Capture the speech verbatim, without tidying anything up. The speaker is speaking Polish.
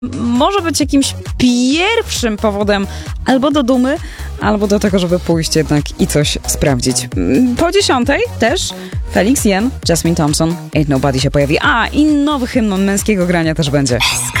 może być jakimś pierwszym powodem albo do dumy, albo do tego, żeby pójść jednak i coś sprawdzić. Po dziesiątej też Felix Jen, Jasmine Thompson, Ain't Nobody się pojawi. A, i nowy hymn męskiego grania też będzie.